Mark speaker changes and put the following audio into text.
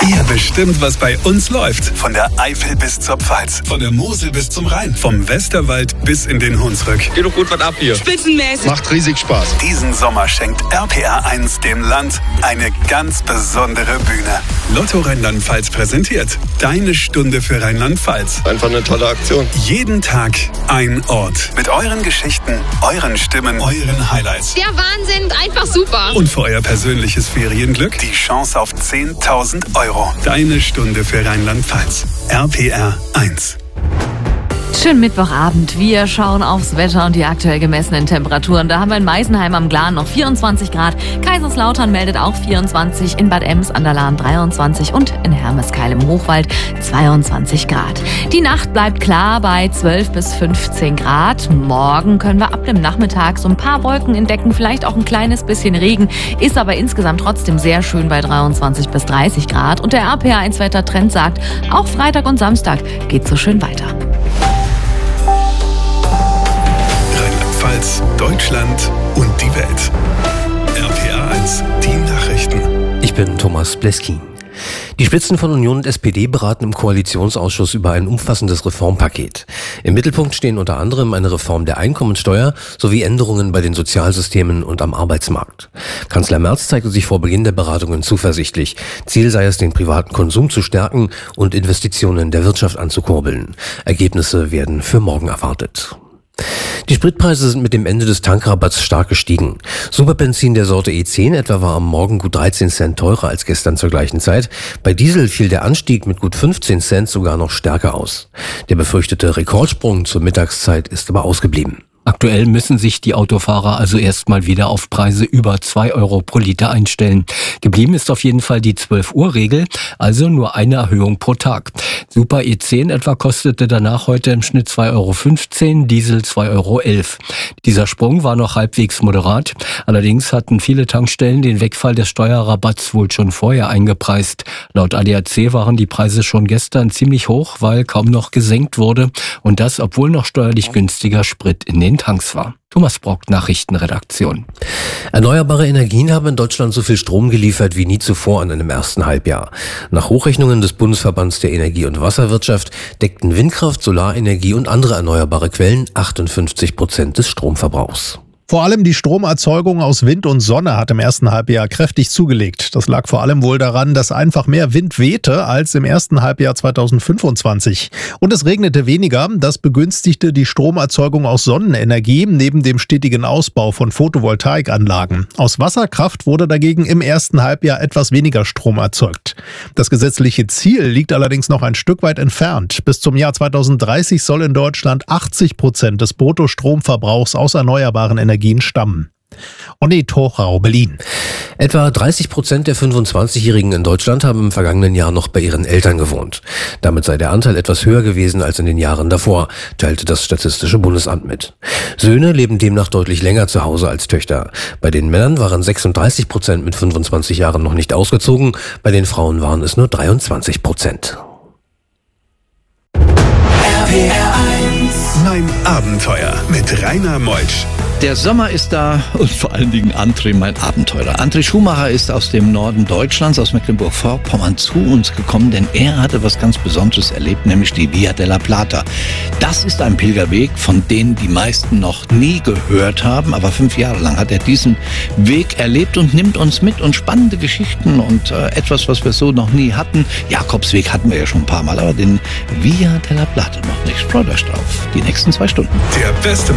Speaker 1: Ihr bestimmt, was bei uns läuft. Von der Eifel bis zur Pfalz, von der Mosel bis zum Rhein, vom Westerwald bis in den Hunsrück.
Speaker 2: Geht doch gut was ab hier.
Speaker 3: Spitzenmäßig.
Speaker 4: Macht riesig Spaß.
Speaker 1: Diesen Sommer schenkt RPR 1 dem Land eine ganz besondere Bühne. Lotto Rheinland-Pfalz präsentiert Deine Stunde für Rheinland-Pfalz.
Speaker 4: Einfach eine tolle Aktion.
Speaker 1: Jeden Tag ein Ort. Mit euren Geschichten, euren Stimmen, euren Highlights.
Speaker 3: Der Wahnsinn, einfach super.
Speaker 1: Und für euer persönliches Ferienglück die Chance auf 10.000 €. Deine Stunde für Rheinland-Pfalz. RPR 1.
Speaker 5: Schönen Mittwochabend. Wir schauen aufs Wetter und die aktuell gemessenen Temperaturen. Da haben wir in Meisenheim am Glan noch 24 Grad. Kaiserslautern meldet auch 24. In Bad Ems an der Lahn 23 und in Hermeskeil im Hochwald 22 Grad. Die Nacht bleibt klar bei 12 bis 15 Grad. Morgen können wir ab dem Nachmittag so ein paar Wolken entdecken, vielleicht auch ein kleines bisschen Regen. Ist aber insgesamt trotzdem sehr schön bei 23 bis 30 Grad. Und der RPR 1 Wettertrend sagt, auch Freitag und Samstag geht so schön weiter.
Speaker 1: Rheinland-Pfalz, Deutschland und die Welt. RPR 1, die Nachrichten.
Speaker 6: Ich bin Thomas Bleskin. Die Spitzen von Union und SPD beraten im Koalitionsausschuss über ein umfassendes Reformpaket. Im Mittelpunkt stehen unter anderem eine Reform der Einkommensteuer sowie Änderungen bei den Sozialsystemen und am Arbeitsmarkt. Kanzler Merz zeigte sich vor Beginn der Beratungen zuversichtlich. Ziel sei es, den privaten Konsum zu stärken und Investitionen der Wirtschaft anzukurbeln. Ergebnisse werden für morgen erwartet. Die Spritpreise sind mit dem Ende des Tankrabatts stark gestiegen. Superbenzin der Sorte E10 etwa war am Morgen gut 13 Cent teurer als gestern zur gleichen Zeit. Bei Diesel fiel der Anstieg mit gut 15 Cent sogar noch stärker aus. Der befürchtete Rekordsprung zur Mittagszeit ist aber ausgeblieben.
Speaker 7: Aktuell müssen sich die Autofahrer also erstmal wieder auf Preise über 2 € pro Liter einstellen. Geblieben ist auf jeden Fall die 12-Uhr-Regel, also nur eine Erhöhung pro Tag. Super E10 etwa kostete danach heute im Schnitt 2,15 €, Diesel 2,11 €. Dieser Sprung war noch halbwegs moderat. Allerdings hatten viele Tankstellen den Wegfall des Steuerrabatts wohl schon vorher eingepreist. Laut ADAC waren die Preise schon gestern ziemlich hoch, weil kaum noch gesenkt wurde. Und das, obwohl noch steuerlich günstiger Sprit in den Tanks war. Thomas Brock, Nachrichtenredaktion.
Speaker 6: Erneuerbare Energien haben in Deutschland so viel Strom geliefert wie nie zuvor in einem ersten Halbjahr. Nach Hochrechnungen des Bundesverbands der Energie- und Wasserwirtschaft deckten Windkraft, Solarenergie und andere erneuerbare Quellen 58% des Stromverbrauchs.
Speaker 8: Vor allem die Stromerzeugung aus Wind und Sonne hat im ersten Halbjahr kräftig zugelegt. Das lag vor allem wohl daran, dass einfach mehr Wind wehte als im ersten Halbjahr 2025. Und es regnete weniger. Das begünstigte die Stromerzeugung aus Sonnenenergie neben dem stetigen Ausbau von Photovoltaikanlagen. Aus Wasserkraft wurde dagegen im ersten Halbjahr etwas weniger Strom erzeugt. Das gesetzliche Ziel liegt allerdings noch ein Stück weit entfernt. Bis zum Jahr 2030 soll in Deutschland 80% des Bruttostromverbrauchs aus erneuerbaren Energien stammen. Onni Torau, Berlin.
Speaker 6: Etwa 30% der 25-Jährigen in Deutschland haben im vergangenen Jahr noch bei ihren Eltern gewohnt. Damit sei der Anteil etwas höher gewesen als in den Jahren davor, teilte das Statistische Bundesamt mit. Söhne leben demnach deutlich länger zu Hause als Töchter. Bei den Männern waren 36% mit 25 Jahren noch nicht ausgezogen, bei den Frauen waren es nur 23%.
Speaker 1: RPR 1. Mein Abenteuer mit Rainer Meutsch.
Speaker 9: Der Sommer ist da und vor allen Dingen André, mein Abenteurer. André Schumacher ist aus dem Norden Deutschlands, aus Mecklenburg-Vorpommern zu uns gekommen, denn er hatte was ganz Besonderes erlebt, nämlich die Via della Plata. Das ist ein Pilgerweg, von dem die meisten noch nie gehört haben, aber 5 Jahre lang hat er diesen Weg erlebt und nimmt uns mit und spannende Geschichten und etwas, was wir so noch nie hatten. Jakobsweg hatten wir ja schon ein paar Mal, aber den Via della Plata noch nicht. Freut euch drauf. Die nächsten 2 Stunden.
Speaker 1: Der beste